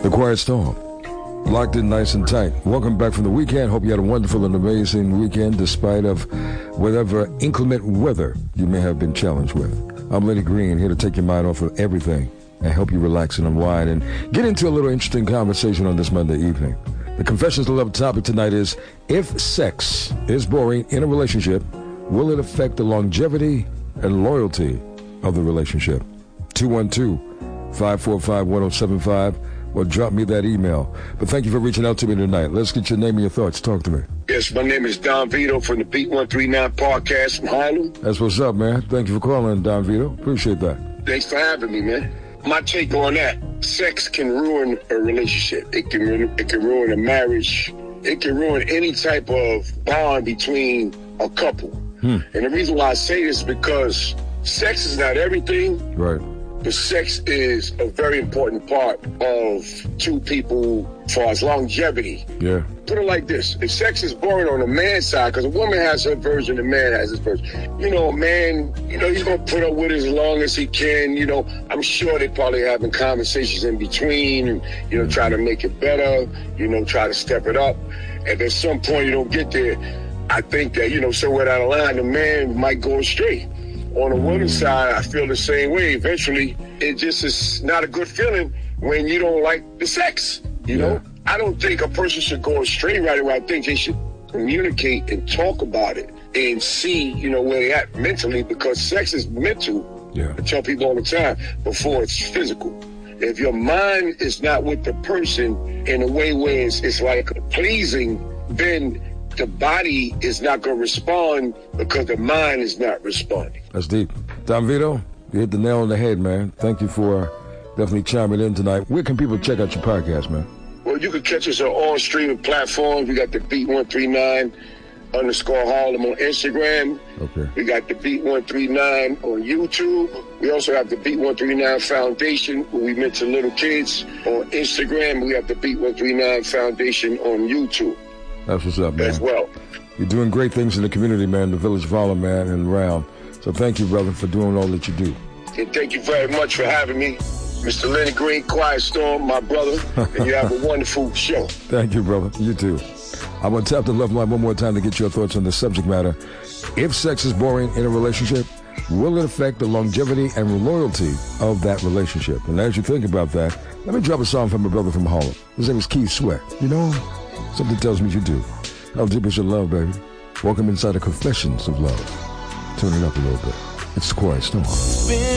The Quiet Storm. Locked in nice and tight. Welcome back from the weekend. Hope you had a wonderful and amazing weekend despite of whatever inclement weather you may have been challenged with. I'm Lenny Green, here to take your mind off of everything and help you relax and unwind and get into a little interesting conversation on this Monday evening. The Confessions of Love topic tonight is, if sex is boring in a relationship, will it affect the longevity and loyalty of the relationship? 212-545-1075 or drop me that email. But thank you for reaching out to me tonight. Let's get your name and your thoughts. Talk to me. Yes, my name is Don Vito from the Beat 139 podcast from Harlem. That's what's up, man. Thank you for calling, Don Vito. Appreciate that. Thanks for having me, man. My take on that, sex can ruin a relationship. It can ruin a marriage. It can ruin any type of bond between a couple. And the reason why I say this is because sex is not everything. Right. But sex is a very important part of two people as far as longevity. Yeah. Put it like this. If sex is boring on the man's side, because a woman has her version, a man has his version. You know, a man, he's going to put up with it as long as he can. I'm sure they're probably having conversations in between and, trying to make it better, try to step it up. And at some point you don't get there. I think that, somewhere down the line, the man might go astray. On the woman's side, I feel the same way. Eventually, it just is not a good feeling when you don't like the sex, you know? I don't think a person should go astray right away. I think they should communicate and talk about it and see, where they're at mentally, because sex is mental. Yeah. I tell people all the time before it's physical. If your mind is not with the person in a way where it's like pleasing, then the body is not going to respond because the mind is not responding. That's deep. Don Vito, you hit the nail on the head, man. Thank you for definitely chiming in tonight. Where can people check out your podcast, man? Well, you can catch us on all streaming platforms. We got the Beat 139 _ Harlem on Instagram. Okay. We got the Beat 139 on YouTube. We also have the Beat 139 Foundation, where we mentor little kids, on Instagram. We have the Beat 139 Foundation on YouTube. That's what's up, man. As well. You're doing great things in the community, man, the Village of Harlem, man, and around. So thank you, brother, for doing all that you do. And thank you very much for having me. Mr. Lenny Green, Quiet Storm, my brother, and you have a wonderful show. Thank you, brother. You too. I'm going to tap the love line one more time to get your thoughts on the subject matter. If sex is boring in a relationship, will it affect the longevity and loyalty of that relationship? And as you think about that, let me drop a song from my brother from Harlem. His name is Keith Sweat. Something tells me you do. How deep is your love, baby? Welcome inside the Confessions of Love. Turn it up a little bit. It's the Quiet Storm.